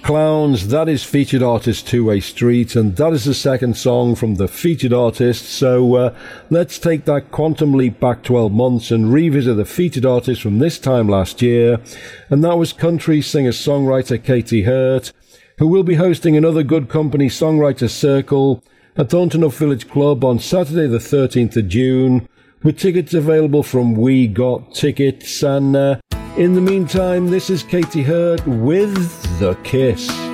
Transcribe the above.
Clowns, that is featured artist Two-Way Street, and that is the second song from the featured artist. So let's take that quantum leap back 12 months and revisit the featured artist from this time last year, and that was country singer-songwriter Katie Hurt, who will be hosting another Good Company Songwriter Circle at Thornton Oak Village Club on Saturday the 13th of June, with tickets available from We Got Tickets. And in the meantime, this is Katie Hurt with The Kiss.